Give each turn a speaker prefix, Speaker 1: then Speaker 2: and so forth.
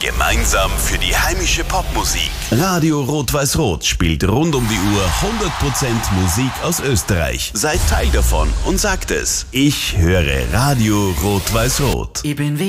Speaker 1: Gemeinsam für die heimische Popmusik. Radio Rot-Weiß-Rot spielt rund um die Uhr 100% Musik aus Österreich. Seid Teil davon und sagt es. Ich höre Radio Rot-Weiß-Rot.
Speaker 2: Ich bin